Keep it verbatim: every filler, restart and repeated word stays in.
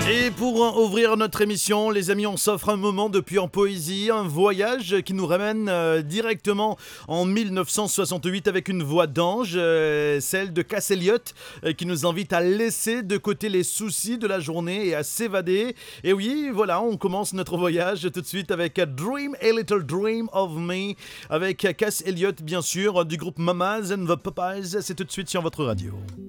Et pour euh, ouvrir notre émission, les amis, on s'offre un moment depuis en poésie, un voyage qui nous ramène euh, directement en dix-neuf cent soixante-huit avec une voix d'ange, euh, celle de Cass Elliot, euh, qui nous invite à laisser de côté les soucis de la journée et à s'évader. Et oui, voilà, on commence notre voyage tout de suite avec Dream a Little Dream of Me, avec Cass Elliot, bien sûr, du groupe Mamas and the Papas. C'est tout de suite sur votre radio.